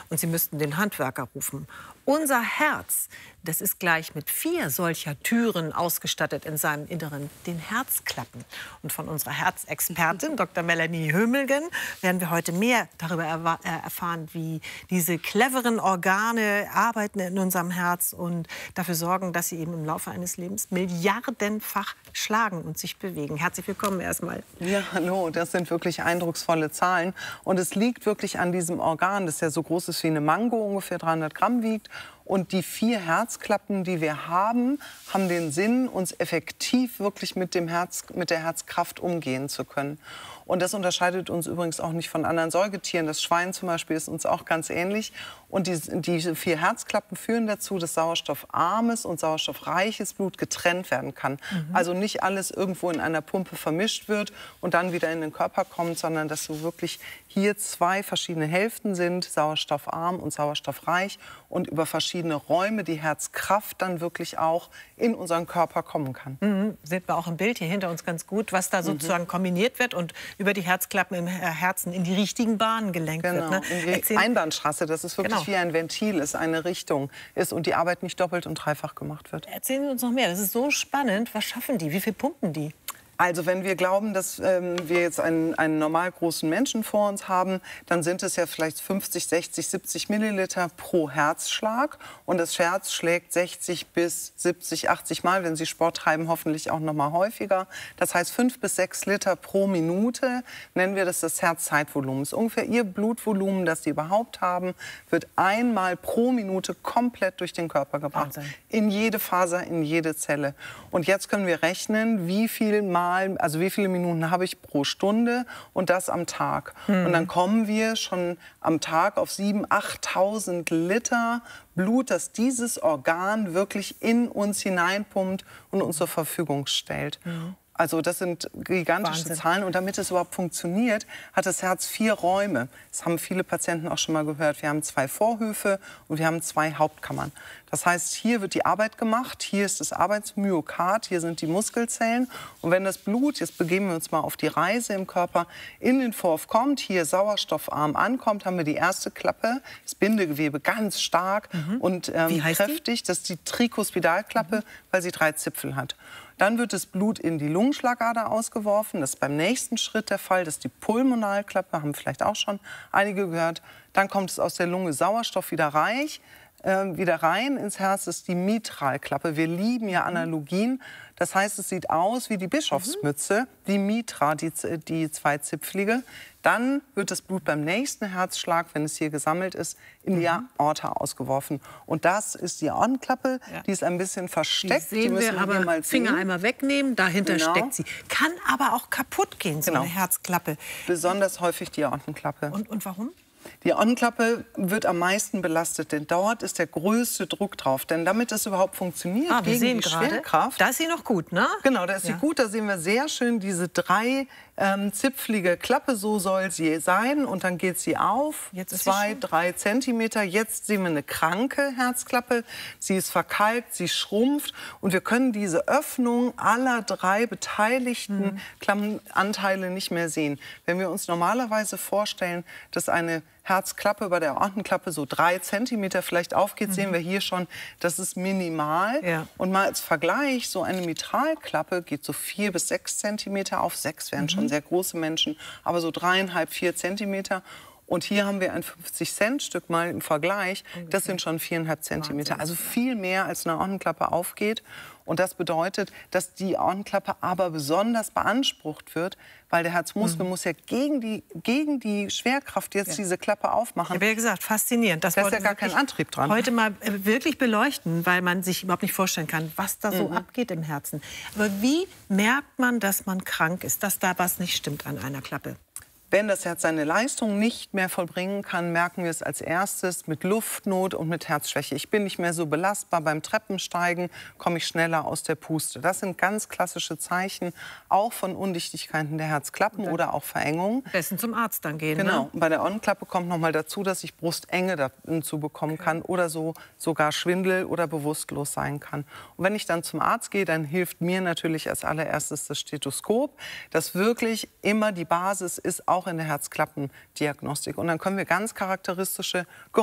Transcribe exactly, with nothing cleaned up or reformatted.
und Sie müssten den Handwerker rufen. Unser Herz, das ist gleich mit vier solcher Türen ausgestattet in seinem Inneren, den Herzklappen. Und von unserer Herzexpertin, Doktor Melanie Hömelgen, werden wir heute mehr darüber erfahren, wie diese cleveren Organe arbeiten in unserem Herz und dafür sorgen, dass sie eben im Laufe eines Lebens milliardenfach schlagen und sich bewegen. Herzlich willkommen erstmal. Ja, hallo, das sind wirklich eindrucksvolle Zahlen. Und es liegt wirklich an diesem Organ, das ja so groß ist wie eine Mango, ungefähr dreihundert Gramm wiegt. Und die vier Herzklappen, die wir haben, haben den Sinn, uns effektiv wirklich mit, dem Herz, mit der Herzkraft umgehen zu können. Und das unterscheidet uns übrigens auch nicht von anderen Säugetieren. Das Schwein zum Beispiel ist uns auch ganz ähnlich. Und die, diese vier Herzklappen führen dazu, dass sauerstoffarmes und sauerstoffreiches Blut getrennt werden kann. Mhm. Also nicht alles irgendwo in einer Pumpe vermischt wird und dann wieder in den Körper kommt, sondern dass so wirklich hier zwei verschiedene Hälften sind, sauerstoffarm und sauerstoffreich, und über verschiedene Räume die Herzkraft dann wirklich auch in unseren Körper kommen kann. Mhm. Sehen wir auch im Bild hier hinter uns ganz gut, was da sozusagen mhm. kombiniert wird und über die Herzklappen im Herzen in die richtigen Bahnen gelenkt genau. wird. Ne? In die Einbahnstraße, das ist wirklich genau. wie ein Ventil ist, eine Richtung ist und die Arbeit nicht doppelt und dreifach gemacht wird. Erzählen Sie uns noch mehr, das ist so spannend. Was schaffen die? Wie viel pumpen die? Also wenn wir glauben, dass ähm, wir jetzt einen, einen normal großen Menschen vor uns haben, dann sind es ja vielleicht fünfzig, sechzig, siebzig Milliliter pro Herzschlag. Und das Herz schlägt sechzig bis siebzig, achtzig Mal, wenn Sie Sport treiben, hoffentlich auch noch mal häufiger. Das heißt fünf bis sechs Liter pro Minute, nennen wir das das Herzzeitvolumen. Das ist ungefähr Ihr Blutvolumen, das Sie überhaupt haben, wird einmal pro Minute komplett durch den Körper gebracht. Wahnsinn. In jede Faser, in jede Zelle. Und jetzt können wir rechnen, wie viel Mal also wie viele Minuten habe ich pro Stunde und das am Tag. Mhm. Und dann kommen wir schon am Tag auf siebentausend, achttausend Liter Blut, das dieses Organ wirklich in uns hineinpumpt und uns zur Verfügung stellt. Mhm. Also das sind gigantische Wahnsinn. Zahlen. Und damit es überhaupt funktioniert, hat das Herz vier Räume. Das haben viele Patienten auch schon mal gehört. Wir haben zwei Vorhöfe und wir haben zwei Hauptkammern. Das heißt, hier wird die Arbeit gemacht, hier ist das Arbeitsmyokard, hier sind die Muskelzellen. Und wenn das Blut, jetzt begeben wir uns mal auf die Reise im Körper, in den Vorhof kommt, hier sauerstoffarm ankommt, haben wir die erste Klappe, das Bindegewebe ganz stark mhm. und ähm, kräftig. Die? Das ist die Trikospidalklappe, mhm. weil sie drei Zipfel hat. Dann wird das Blut in die Lungenschlagader ausgeworfen. Das ist beim nächsten Schritt der Fall. Das ist die Pulmonalklappe, haben vielleicht auch schon einige gehört. Dann kommt es aus der Lunge Sauerstoff wieder reich, äh, wieder rein ins Herz. Das ist die Mitralklappe. Wir lieben ja Analogien. Das heißt, es sieht aus wie die Bischofsmütze, die Mitra, die, die zweizipfelige. Dann wird das Blut beim nächsten Herzschlag, wenn es hier gesammelt ist, in die Aorta ausgeworfen. Und das ist die Aortenklappe, ja. die ist ein bisschen versteckt. Die sehen die wir, aber mal Finger einmal wegnehmen, dahinter genau. steckt sie. Kann aber auch kaputt gehen, so genau. eine Herzklappe. Besonders häufig die Aortenklappe. Und, und warum? Die Aortenklappe wird am meisten belastet, denn dort ist der größte Druck drauf. Denn damit es überhaupt funktioniert, ah, wir gegen sehen die gerade, Schwerkraft... Da ist sie noch gut, ne? Genau, da ist ja. sie gut. Da sehen wir sehr schön diese drei ähm, zipfelige Klappe. So soll sie sein. Und dann geht sie auf, Jetzt ist zwei, sie drei Zentimeter. Jetzt sehen wir eine kranke Herzklappe. Sie ist verkalkt, sie schrumpft. Und wir können diese Öffnung aller drei beteiligten mhm. Klappenanteile nicht mehr sehen. Wenn wir uns normalerweise vorstellen, dass eine Herzklappe bei der Aortenklappe so drei Zentimeter vielleicht aufgeht, mhm. sehen wir hier schon, das ist minimal. Ja. Und mal als Vergleich, so eine Mitralklappe geht so vier bis sechs Zentimeter auf. Sechs wären mhm. schon sehr große Menschen, aber so dreieinhalb, vier Zentimeter. Und hier haben wir ein fünfzig Cent Stück mal im Vergleich. Das sind schon viereinhalb Zentimeter. Also viel mehr als eine Aortenklappe aufgeht. Und das bedeutet, dass die Aortenklappe aber besonders beansprucht wird, weil der Herzmuskel mhm. muss ja gegen die, gegen die Schwerkraft jetzt ja. diese Klappe aufmachen. Ich habe ja gesagt, faszinierend. Das da ist ja gar kein Antrieb dran. Heute mal wirklich beleuchten, weil man sich überhaupt nicht vorstellen kann, was da so mhm. abgeht im Herzen. Aber wie merkt man, dass man krank ist, dass da was nicht stimmt an einer Klappe? Wenn das Herz seine Leistung nicht mehr vollbringen kann, merken wir es als erstes mit Luftnot und mit Herzschwäche. Ich bin nicht mehr so belastbar beim Treppensteigen, komme ich schneller aus der Puste. Das sind ganz klassische Zeichen, auch von Undichtigkeiten der Herzklappen oder auch Verengungen. Am besten zum Arzt dann gehen. Genau. Ne? Bei der Aortenklappe kommt noch mal dazu, dass ich Brustenge dazu bekommen okay. kann oder so sogar Schwindel oder bewusstlos sein kann. Und wenn ich dann zum Arzt gehe, dann hilft mir natürlich als allererstes das Stethoskop, das wirklich immer die Basis ist, auch in der Herzklappendiagnostik. Und dann können wir ganz charakteristische Geräusche